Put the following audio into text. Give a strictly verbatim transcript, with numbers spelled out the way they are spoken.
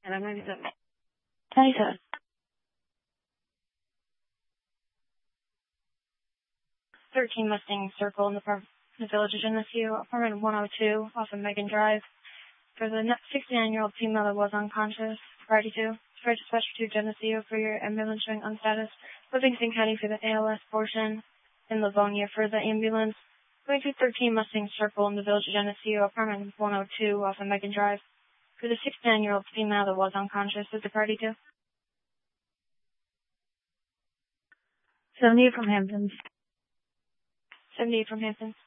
And I'm ninety-seven. ninety-seven. thirteen Mustang Circle in the, par- the Village of Geneseo, apartment one oh two off of Megan Drive. For the sixty-nine-year-old female that was unconscious prior to, try to dispatch to Geneseo for your ambulance showing on status. Livingston County for the A L S portion, in Livonia for the ambulance. Going to thirteen Mustang Circle in the Village of Geneseo, apartment one oh two off of Megan Drive. For the sixty-nine-year-old female that was unconscious with the party to. seventy-eight from Hamptons. seventy-eight from Hamptons.